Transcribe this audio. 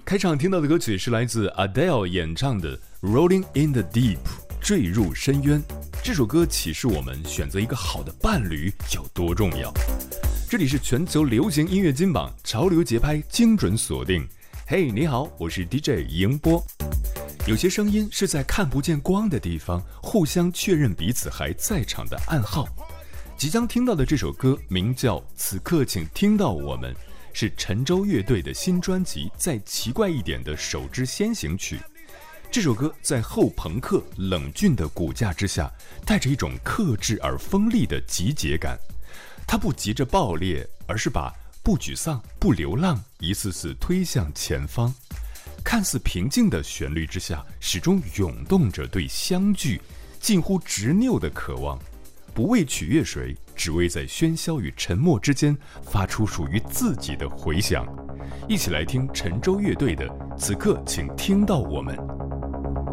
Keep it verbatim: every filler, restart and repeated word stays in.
开场听到的歌曲是来自 Adele 演唱的 Rolling in the Deep 坠入深渊。这首歌启示我们选择一个好的伴侣有多重要。这里是全球流行音乐金榜，潮流节拍精准锁定。嘿、hey, 你好，我是 D J 迎波。有些声音是在看不见光的地方互相确认彼此还在场的暗号。即将听到的这首歌名叫《此刻请听到我们》，是陈州乐队的新专辑《再奇怪一点的首支先行曲》。这首歌在后朋克冷峻的骨架之下，带着一种克制而锋利的集结感。它不急着爆裂，而是把不沮丧、不流浪一次次推向前方。看似平静的旋律之下，始终涌动着对相聚近乎执拗的渴望。不为取悦谁，只为在喧嚣与沉默之间发出属于自己的回响。一起来听陈州乐队的《此刻请听到我们》。